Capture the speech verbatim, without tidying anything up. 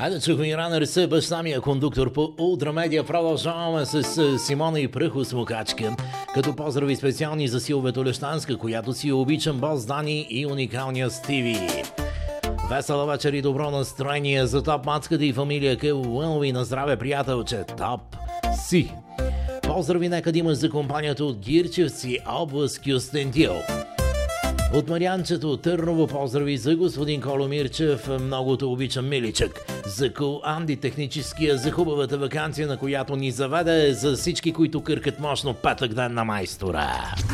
Хайде, че Руnners са баща ми е кондуктор по Ултрамедия. Продължаваме с Симона и Пръхо Смокачка. Като поздрави специални за Силвия Толещанска, която си обичам, Бос Дани и уникалния Стиви. Весела вечер и добро настроение за Топ Мацката и фамилия Кълуелови. На здраве, приятелче, Топ Си. Поздрави нека да имаш за компанията от Гирчевци, област Кюстендил. От Марианчето Търново поздрави за господин Коло Мирчев, многото обичам миличък. За Кул Анди техническия, за хубавата ваканция, на която ни заведе, за всички, които къркат мощно петък ден на майстора.